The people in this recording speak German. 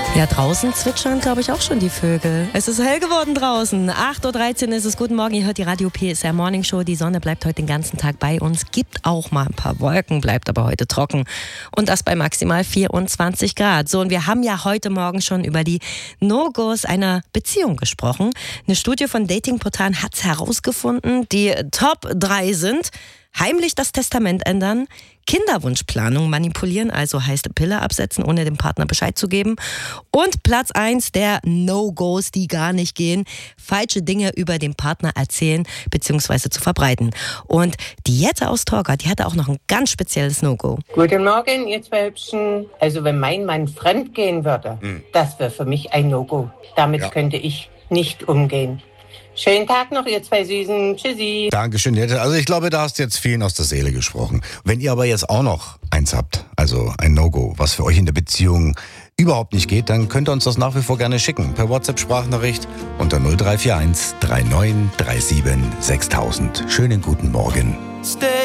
Ja, draußen zwitschern, glaube ich, auch schon die Vögel. Es ist hell geworden draußen. 8.13 Uhr ist es. Guten Morgen, ihr hört die Radio PSR Morning Show. Die Sonne bleibt heute den ganzen Tag bei uns. Gibt auch mal ein paar Wolken, bleibt aber heute trocken. Und das bei maximal 24 Grad. So, und wir haben ja heute Morgen schon über die No-Gos einer Beziehung gesprochen. Eine Studie von Datingportalen hat es herausgefunden. Die Top 3 sind: heimlich das Testament ändern, Kinderwunschplanung manipulieren, also heißt Pille absetzen, ohne dem Partner Bescheid zu geben. Und Platz 1 der No-Gos, die gar nicht gehen, falsche Dinge über den Partner erzählen bzw. zu verbreiten. Und die Jette aus Torgau, die hatte auch noch ein ganz spezielles No-Go. Guten Morgen, ihr zwei Hübschen. Also wenn mein Mann fremd gehen würde, das wäre für mich ein No-Go. Damit könnte ich nicht umgehen. Schönen Tag noch, ihr zwei Süßen. Tschüssi. Dankeschön, Jette. Also ich glaube, da hast du jetzt vielen aus der Seele gesprochen. Wenn ihr aber jetzt auch noch eins habt, also ein No-Go, was für euch in der Beziehung überhaupt nicht geht, dann könnt ihr uns das nach wie vor gerne schicken. Per WhatsApp-Sprachnachricht unter 0341 3937 6000. Schönen guten Morgen.